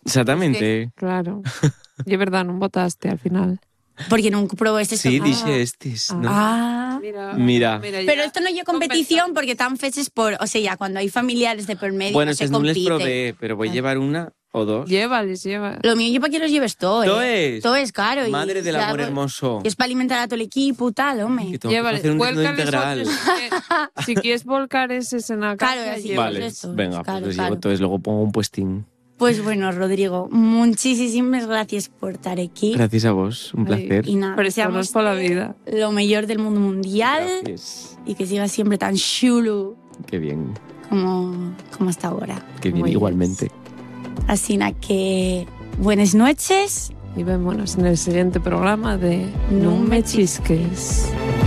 Exactamente. Claro. Y es verdad, non votaste al final. Porque non probou estes. Sí, dixe estes, ¿no? Mira. Pero esto non é competición porque tan feches por... O sea, cuando hay familiares de por medio Bueno, no se no les compite. probé, pero voy a llevar una o dos. Llévales. Lo mío yo para que los lleves todo, Todo es. Todo es caro. Madre del amor hermoso. Y es para alimentar a todo el equipo, tal, hombre. Que tengo que hacer un desnudo integral. Si quieres volcar ese en la casa, Claro, así. Vale, Estos, venga, claro, pues los claro. llevo todos, luego pongo un puestín. Pues bueno, Rodrigo, muchísimas gracias por estar aquí. Gracias a vos, un placer. Y nada, Por estarnos por la vida. Lo mejor del mundo mundial. Gracias. Y que sigas siempre tan chulo Qué bien, como hasta ahora. qué bien, Muy igualmente. Así que buenas noches. Y vémonos en el siguiente programa de Non me chisques.